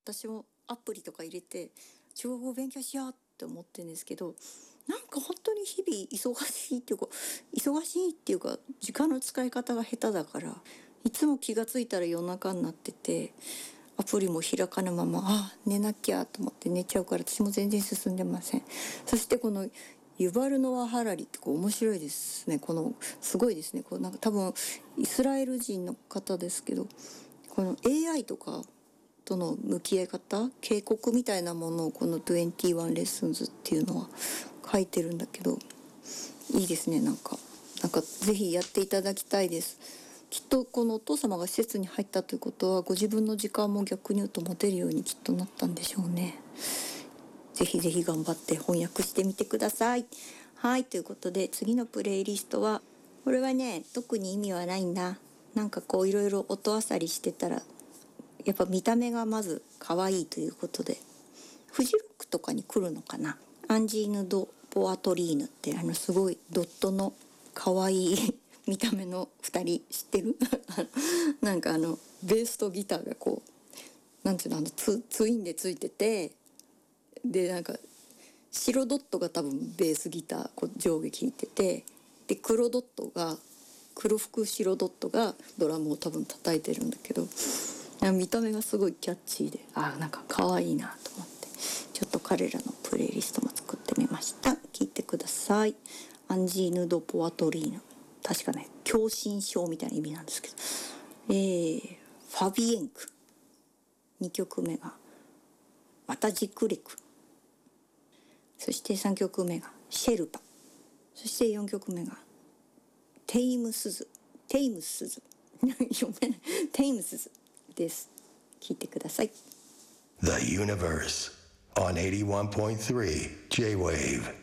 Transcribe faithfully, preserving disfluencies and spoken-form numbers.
私もアプリとか入れて中国語を勉強しようって思ってるんですけど、なんか本当に日々忙しいっていうか忙しいっていうか時間の使い方が下手だから、いつも気がついたら夜中になってて、アプリも開かぬままあ寝なきゃと思って寝ちゃうから、私も全然進んでません。そしてこのユバルノワ・ハラリってこう面白いですね。このすごいですね。こうなんか多分イスラエル人の方ですけど、この エーアイ とかとの向き合い方、警告みたいなものをこのにじゅういちレッスンズっていうのは書いてるんだけど、いいですね。なんかなんかぜひやっていただきたいです。きっとこのお父様が施設に入ったということは、ご自分の時間も逆に言うと持てるようにきっとなったんでしょうね。ぜひぜひ頑張って翻訳してみてください。はい、ということで次のプレイリストは、これはね特に意味はないんだ。なんかこういろいろ音あさりしてたら、やっぱ見た目がまず可愛いということで、フジロックとかに来るのかな。アンジーヌ・ド・ポアトリーヌって、あのすごいドットの可愛い見た目のふたり知ってるなんかあのベースとギターがこうなんていうの、あの ツ, ツインでついてて、でなんか白ドットが多分ベースギターこう上下弾いてて、で黒ドットが黒服白ドットがドラムを多分叩いてるんだけど、見た目がすごいキャッチーで、あなんか可愛いなと思って、ちょっと彼らのプレイリストも作ってみました。聞いてください。アンジーヌ・ド・ポアトリーヌ、確かね狭心症みたいな意味なんですけど、えー、ファビエンク、にきょくめがまたジクレク、そしてさんきょくめがシェルパ、そしてよんきょくめがテイムスズテイムスズ読めないテイムスズです。聞いてください。 The Universe on エイティワンポイントスリー J-Wave